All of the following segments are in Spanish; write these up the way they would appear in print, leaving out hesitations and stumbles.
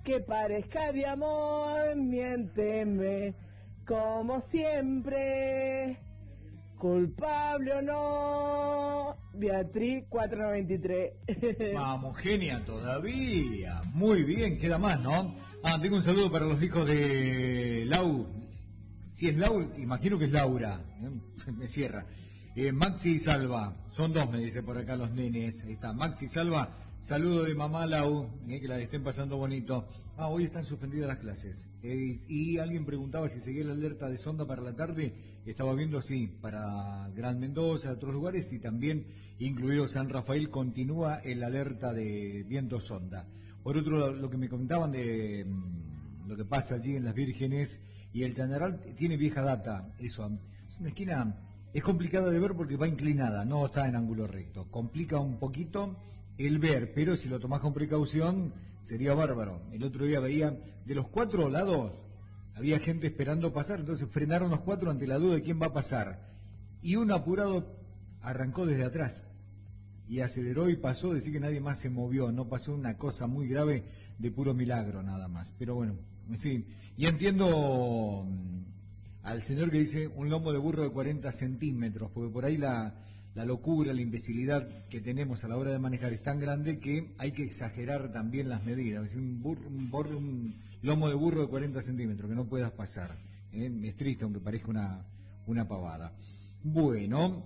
que parezca de amor, miénteme como siempre, culpable o no, Beatriz 493. Vamos, genia todavía. Muy bien, queda más, ¿no? Tengo un saludo para los hijos de Lau. Si es Lau, imagino que es Laura. Me cierra. Maxi y Salva, son dos, me dice por acá los nenes. Ahí está, Maxi y Salva, saludo de mamá Lau, que la estén pasando bonito. Hoy están suspendidas las clases. Y alguien preguntaba si seguía la alerta de sonda para la tarde. Estaba viendo, sí, para Gran Mendoza, otros lugares, y también, incluido San Rafael, continúa el alerta de viento sonda. Por otro lado, lo que me comentaban de lo que pasa allí en Las Vírgenes y el Chañaral tiene vieja data, eso. Es una esquina. Es complicada de ver porque va inclinada, no está en ángulo recto. Complica un poquito el ver, pero si lo tomás con precaución, sería bárbaro. El otro día veía, de los 4 lados, había gente esperando pasar, entonces frenaron los 4 ante la duda de quién va a pasar. Y un apurado arrancó desde atrás y aceleró y pasó, decir que nadie más se movió, no pasó una cosa muy grave, de puro milagro nada más. Pero bueno, sí, y entiendo al señor que dice un lomo de burro de 40 centímetros, porque por ahí la locura, la imbecilidad que tenemos a la hora de manejar es tan grande que hay que exagerar también las medidas. Es un lomo de burro de 40 centímetros, que no puedas pasar. Es triste, aunque parezca una pavada. Bueno,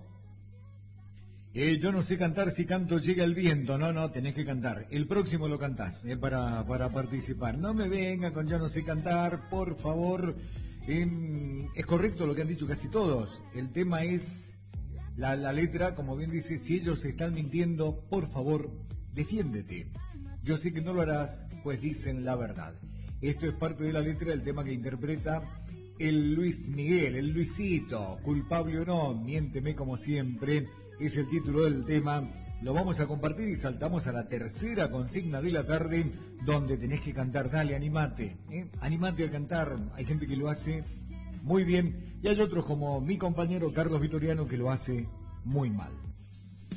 yo no sé cantar, si canto llega el viento. No, tenés que cantar. El próximo lo cantás para participar. No me venga con yo no sé cantar, por favor. Es correcto lo que han dicho casi todos. El tema es la letra, como bien dice, si ellos están mintiendo, por favor, defiéndete. Yo sé que no lo harás, pues dicen la verdad. Esto es parte de la letra del tema que interpreta el Luis Miguel, el Luisito, culpable o no, miénteme como siempre, es el título del tema. Lo vamos a compartir y saltamos a la tercera consigna de la tarde, donde tenés que cantar. Dale, animate, animate a cantar. Hay gente que lo hace muy bien y hay otros como mi compañero Carlos Vitoriano que lo hace muy mal.